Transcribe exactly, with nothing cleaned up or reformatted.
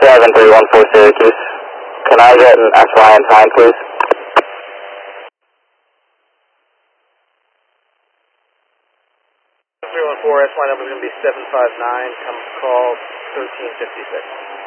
seven three one four Syracuse. Can I get an S Y and time, please? three one four, S Y number is going to be seven five nine, come call thirteen fifty-six.